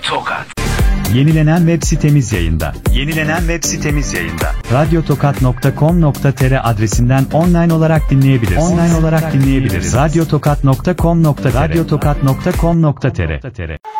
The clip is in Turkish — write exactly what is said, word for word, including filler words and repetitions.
Tokat. Yenilenen web sitemiz yayında. Yenilenen web sitemiz yayında. radyo tokat nokta com nokta tr adresinden online olarak dinleyebilirsiniz. Online olarak dinleyebiliriz. radyo tokat nokta com nokta tr radyo tokat nokta com nokta tr